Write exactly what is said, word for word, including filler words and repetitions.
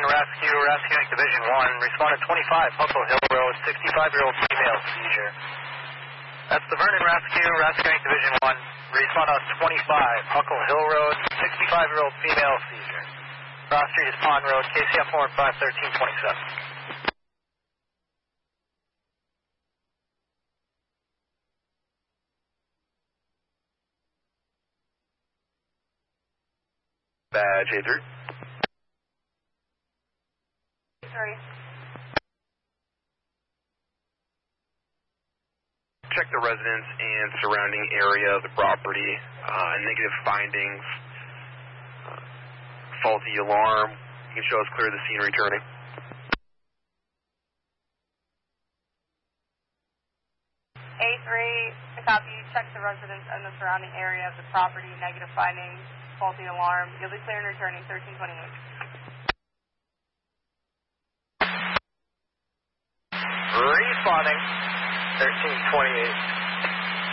Vernon Rescue, rescuing Division one. Respond at twenty-five, Huckle Hill Road, sixty-five-year-old female seizure. That's the Vernon Rescue, rescuing Division one. Respond on twenty-five, Huckle Hill Road, sixty-five-year-old female seizure. Cross Street is Pond Road, K C F four and five, thirteen twenty-seven. Badge A three. Sorry. Check the residence and surrounding area of the property. Uh, negative findings. Uh, faulty alarm. You can show us clear of the scene returning. A three, copy. Check the residence and the surrounding area of the property. Negative findings. Faulty alarm. You'll be clear and returning. thirteen twenty-eight. Responding. thirteen twenty-eight.